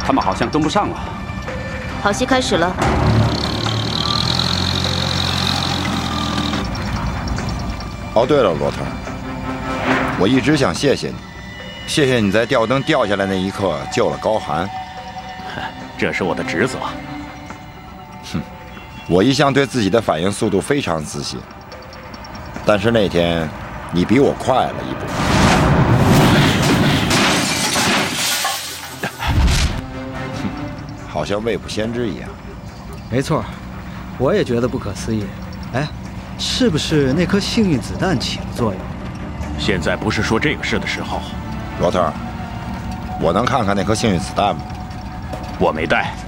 他们好像跟不上了。 好戏开始了。 哦，对了，罗特，我一直想谢谢你，谢谢你在吊灯掉下来那一刻救了高寒。 这是我的职责。 哼，我一向对自己的反应速度非常自信，但是那天你比我快了一步。哼，好像未卜先知一样。 没错，我也觉得不可思议。哎，是不是那颗幸运子弹起了作用？ 现在不是说这个事的时候。 罗特，我能看看那颗幸运子弹吗？ 我没带。